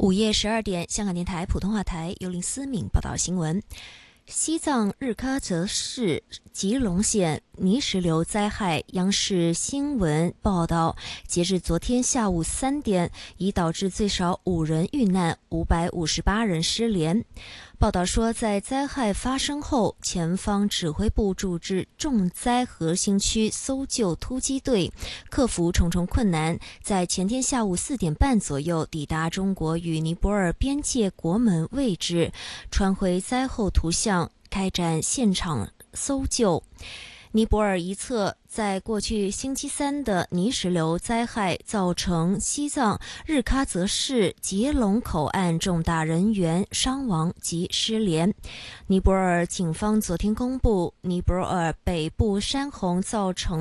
午夜12点，香港电台普通话台由林思敏报道新闻。西藏日喀则市吉隆县泥石流灾害，央视新闻报道，截至昨天下午3点，已导致最少5人遇难，558人失联。报道说，在灾害发生后，前方指挥部驻至重灾核心区搜救突击队，克服重重困难，在前天下午4点半左右抵达中国与尼泊尔边界国门位置，传回灾后图像，开展现场搜救。尼泊尔一侧，在过去星期三的泥石流灾害造成西藏日喀则市杰隆口岸重大人员伤亡及失联。尼泊尔警方昨天公布，尼泊尔北部山洪造成